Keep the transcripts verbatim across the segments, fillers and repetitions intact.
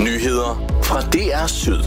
Nyheder fra D R Syd.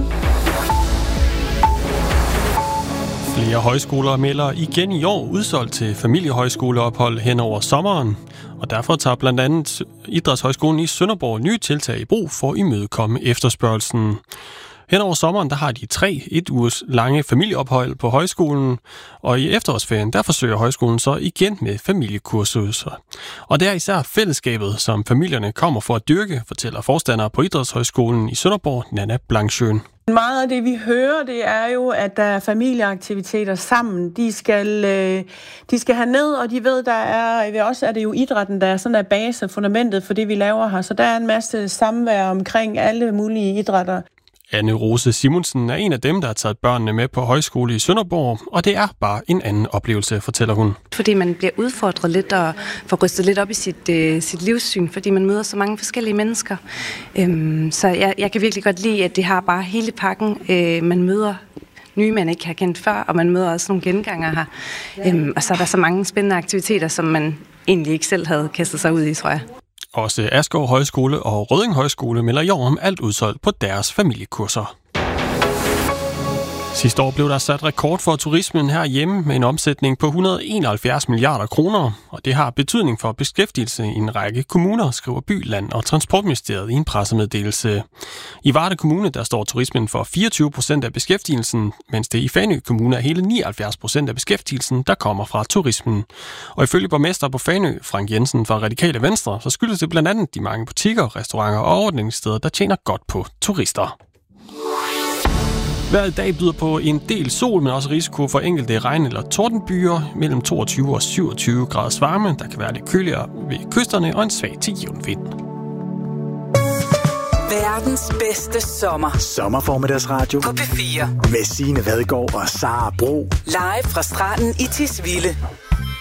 Flere højskoler melder igen i år udsolgt til familiehøjskoleophold hen over sommeren, og derfor tager blandt andet Idrætshøjskolen i Sønderborg nye tiltag i brug for at imødekomme efterspørgelsen. Hen over sommeren der har de tre et ugers lange familieophold på højskolen, og i efterårsferien der forsøger højskolen så igen med familiekurser. Og det er især fællesskabet, som familierne kommer for at dyrke, fortæller forstander på Idrætshøjskolen i Sønderborg, Nanna Blankschøn. Meget af det, vi hører, det er jo, at der er familieaktiviteter sammen. De skal, de skal have ned, og de ved, der er, også er det jo idrætten, der er sådan en base, fundamentet for det, vi laver her. Så der er en masse samvær omkring alle mulige idrætter. Anne Rose Simonsen er en af dem, der har taget børnene med på højskole i Sønderborg, og det er bare en anden oplevelse, fortæller hun. Fordi man bliver udfordret lidt og får rystet lidt op i sit, øh, sit livssyn, fordi man møder så mange forskellige mennesker. Øhm, så jeg, jeg kan virkelig godt lide, at det har bare hele pakken. Øh, man møder nye, man ikke har kendt før, og man møder også nogle genganger her. Øhm, og så er der så mange spændende aktiviteter, som man egentlig ikke selv havde kastet sig ud i, tror jeg. Også Askov Højskole og Rødding Højskole melder i år om alt udsolgt på deres familiekurser. Sidste år blev der sat rekord for turismen herhjemme med en omsætning på et hundrede og enoghalvfjerds milliarder kroner, og det har betydning for beskæftigelse i en række kommuner, skriver By, Land og Transportministeriet i en pressemeddelelse. I Varde Kommune der står turismen for fireogtyve procent af beskæftigelsen, mens det i Fanø Kommune er hele nioghalvfjerds procent af beskæftigelsen, der kommer fra turismen. Og ifølge borgmester på Fanø, Frank Jensen fra Radikale Venstre, så skyldes det blandt andet de mange butikker, restauranter og overnatningssteder, der tjener godt på turister. Hver dag byder på en del sol, men også risiko for enkelte regn- eller tordenbyer mellem toogtyve og syvogtyve grader varme. Der kan være lidt køligere ved kysterne og en svag til jævn vind. Verdens bedste sommer. Sommerformiddagsradio på P fire. Med Signe Vadgaard og Sara Bro. Live fra stranden i Tisvilde.